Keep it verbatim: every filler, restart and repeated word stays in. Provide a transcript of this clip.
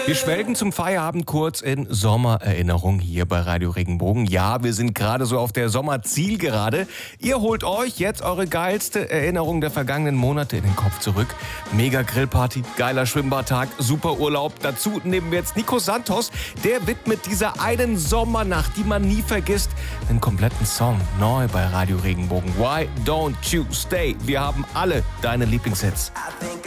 Wir schwelgen zum Feierabend kurz in Sommererinnerung hier bei Radio Regenbogen. Ja, wir sind gerade so auf der Sommerzielgerade. Ihr holt euch jetzt eure geilste Erinnerung der vergangenen Monate in den Kopf zurück. Mega Grillparty, geiler Schwimmbadtag, super Urlaub. Dazu nehmen wir jetzt Nico Santos. Der widmet dieser einen Sommernacht, die man nie vergisst, einen kompletten Song neu bei Radio Regenbogen. Why don't you stay? Wir haben alle deine Lieblingshits.